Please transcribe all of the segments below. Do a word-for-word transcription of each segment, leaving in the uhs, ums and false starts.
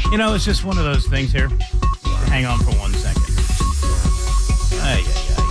You know, it's just one of those things here. Hang on for one second. Ay,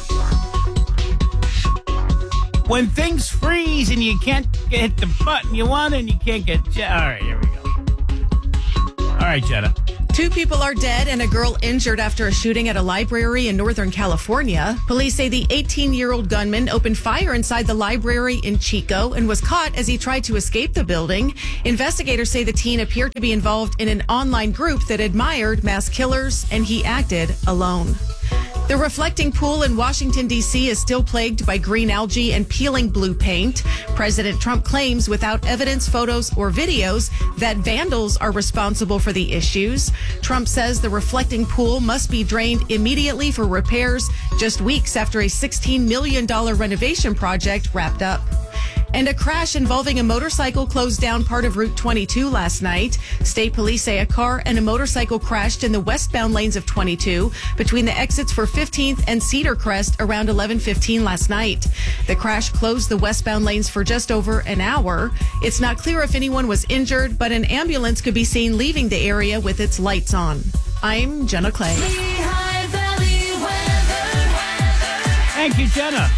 ay, ay. When things freeze and you can't hit the button you want and you can't get... Je- All right, here we go. All right, Jenna. Two people are dead and a girl injured after a shooting at a library in Northern California. Police say the eighteen-year-old gunman opened fire inside the library in Chico and was caught as he tried to escape the building. Investigators say the teen appeared to be involved in an online group that admired mass killers, and he acted alone. The reflecting pool in Washington, D C is still plagued by green algae and peeling blue paint. President Trump claims without evidence, photos, or videos that vandals are responsible for the issues. Trump says the reflecting pool must be drained immediately for repairs just weeks after a sixteen million dollars renovation project wrapped up. And a crash involving a motorcycle closed down part of Route twenty-two last night. State police say a car and a motorcycle crashed in the westbound lanes of twenty-two between the exits for fifteenth and Cedar Crest around eleven fifteen last night. The crash closed the westbound lanes for just over an hour. It's not clear if anyone was injured, but an ambulance could be seen leaving the area with its lights on. I'm Jenna Clay. Thank you, Jenna.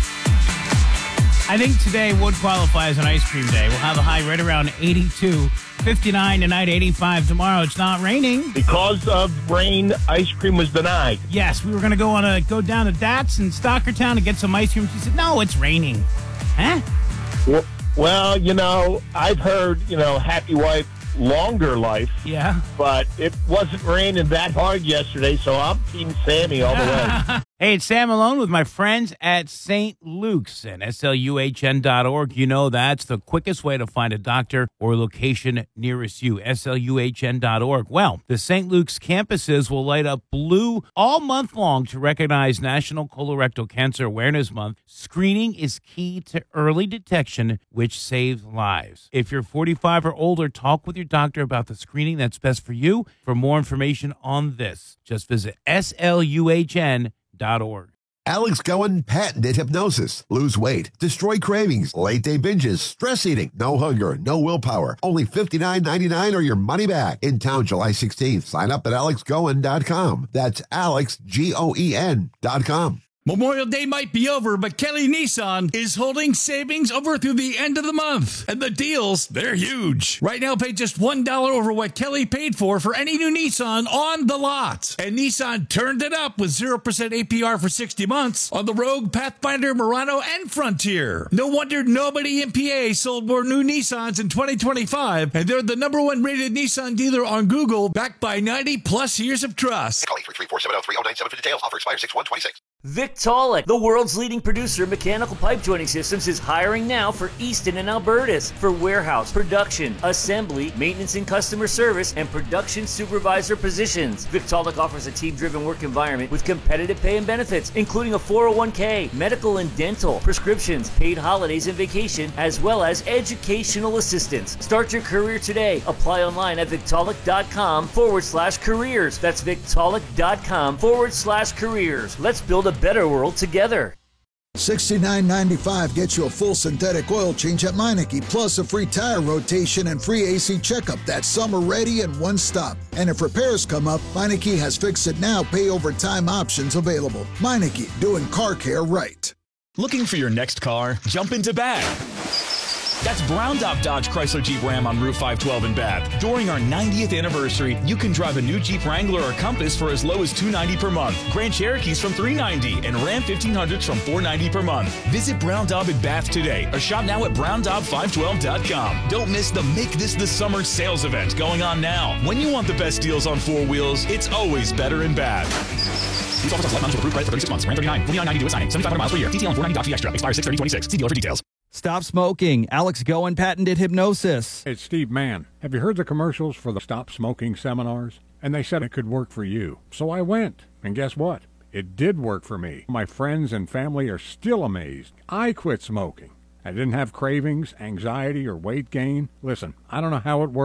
I think today would qualify as an ice cream day. We'll have a high right around eighty-two, fifty-nine tonight, eighty-five tomorrow. It's not raining. Because of rain, ice cream was denied. Yes, we were going to go on a go down to Dats in Stockertown to get some ice cream. She said, no, it's raining. Huh? Well, well, you know, I've heard, you know, happy wife, longer life. Yeah. But it wasn't raining that hard yesterday, so I'm Team Sammy all the way. Hey, it's Sam Malone with my friends at Saint Luke's and S L U H N dot org. You know that's the quickest way to find a doctor or location nearest you, S L U H N dot org. Well, the Saint Luke's campuses will light up blue all month long to recognize National Colorectal Cancer Awareness Month. Screening is key to early detection, which saves lives. If you're forty-five or older, talk with your doctor about the screening that's best for you. For more information on this, just visit S L U H N dot org. Alex Cohen patented hypnosis. Lose weight, destroy cravings, late day binges, stress eating, no hunger, no willpower. Only fifty-nine ninety-nine or your money back. In town July sixteenth. Sign up at alex cohen dot com. That's Alex, G O E N dot com. Memorial Day might be over, but Kelly Nissan is holding savings over through the end of the month. And the deals, they're huge. Right now, pay just one dollar over what Kelly paid for for any new Nissan on the lot. And Nissan turned it up with zero percent A P R for sixty months on the Rogue, Pathfinder, Murano, and Frontier. No wonder nobody in P A sold more new Nissans in twenty twenty-five, and they're the number one rated Nissan dealer on Google, backed by ninety plus years of trust. Call eight three three, four seven zero, three zero nine seven for details. Offer expires six one twenty-six. Victaulic, the world's leading producer of mechanical pipe joining systems, is hiring now for Easton and Albertus for warehouse, production, assembly, maintenance and customer service, and production supervisor positions. Victaulic offers a team-driven work environment with competitive pay and benefits, including a four oh one k, medical and dental, prescriptions, paid holidays and vacation, as well as educational assistance. Start your career today. Apply online at victaulic.com forward slash careers. That's victaulic.com forward slash careers. Let's build a better world together. sixty-nine ninety-five gets you a full synthetic oil change at Meineke, plus a free tire rotation and free A C checkup. That's summer ready in one stop. And if repairs come up, Meineke has Fix It Now pay over time options available. Meineke, doing car care right. Looking for your next car? Jump into Bag. That's Brown Dog Dodge Chrysler Jeep Ram on Route five twelve in Bath. During our ninetieth anniversary, you can drive a new Jeep Wrangler or Compass for as low as two hundred ninety dollars per month, Grand Cherokees from three hundred ninety dollars, and Ram fifteen hundreds from four hundred ninety dollars per month. Visit Brown Dog in Bath today or shop now at brown dog five twelve dot com. Don't miss the Make This the Summer sales event going on now. When you want the best deals on four wheels, it's always better in Bath. These offers are select models with approved credit for thirty-six months. Ram thirty-nine, forty-nine ninety to a signing, seventy-five hundred miles per year. T T L and four ninety dollars extra. Expires six thirty twenty-six. See dealer for details. Stop smoking. Alex Cohen patented hypnosis. It's Steve Mann. Have you heard the commercials for the Stop Smoking seminars? And they said it could work for you. So I went. And guess what? It did work for me. My friends and family are still amazed. I quit smoking. I didn't have cravings, anxiety, or weight gain. Listen, I don't know how it works.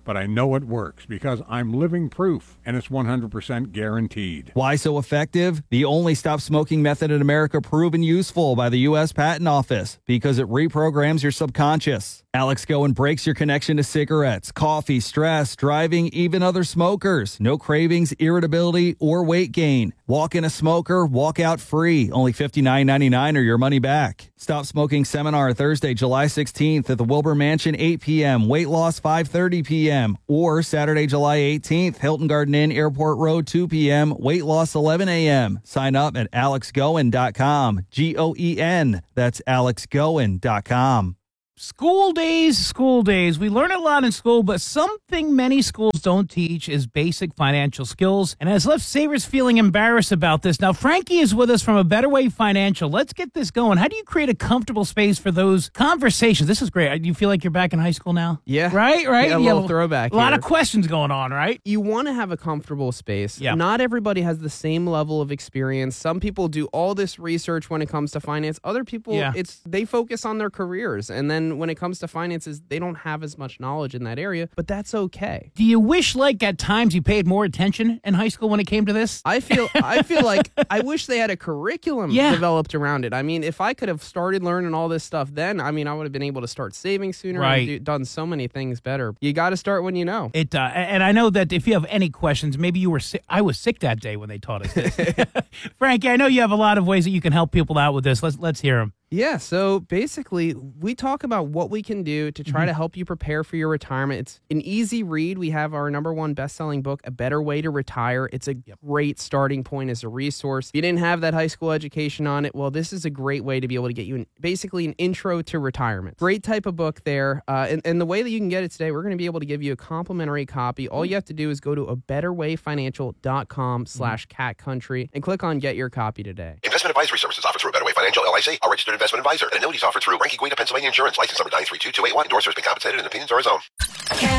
but I know it works because I'm living proof, and it's one hundred percent guaranteed. Why so effective? The only stop smoking method in America proven useful by the U S Patent Office because it reprograms your subconscious. Alex Goen breaks your connection to cigarettes, coffee, stress, driving, even other smokers. No cravings, irritability, or weight gain. Walk in a smoker, walk out free. Only fifty-nine ninety-nine or your money back. Stop Smoking Seminar Thursday, July sixteenth at the Wilbur Mansion, eight p.m. Weight loss, five thirty p.m. Or Saturday, July eighteenth, Hilton Garden Inn, Airport Road, two p.m. Weight loss, eleven a.m. Sign up at alex goen dot com. G O E N. That's alex goen dot com. School days, school days. We learn a lot in school, but something many schools don't teach is basic financial skills, and has left savers feeling embarrassed about this. Now, Frankie is with us from A Better Way Financial. Let's get this going. How do you create a comfortable space for those conversations? This is great. Do you feel like you're back in high school now? Yeah. Right, right? Yeah, a You little have throwback A lot here. of questions going on, right? You want to have a comfortable space. Yeah. Not everybody has the same level of experience. Some people do all this research when it comes to finance. Other people, Yeah. it's they focus on their careers. And then when it comes to finances, they don't have as much knowledge in that area, but that's okay. Do you wish, like, at times you paid more attention in high school when it came to this? I feel I feel like I wish they had a curriculum Yeah. developed around it. I mean, if I could have started learning all this stuff then, I mean, I would have been able to start saving sooner Right. and do, done so many things better. You got to start when you know. It uh, and I know that if you have any questions, maybe you were sick. I was sick that day when they taught us this. Frankie, I know you have a lot of ways that you can help people out with this. Let's let's hear them. Yeah, so basically, we talk about what we can do to try Mhm. to help you prepare for your retirement. It's an easy read. We have our number one best-selling book, A Better Way to Retire. It's a great starting point as a resource. If you didn't have that high school education on it, well, this is a great way to be able to get you an, basically an intro to retirement. Great type of book there. Uh, and, and the way that you can get it today, we're going to be able to give you a complimentary copy. All you have to do is go to a better way financial dot com slash cat country and click on Get Your Copy today. Investment advisory services offered through Better Way Financial, L I C, a registered investment advisor. And annuities offered through Ranky Guida, Pennsylvania Insurance, license number nine three two two eight one. Endorser has been compensated and opinions are his own.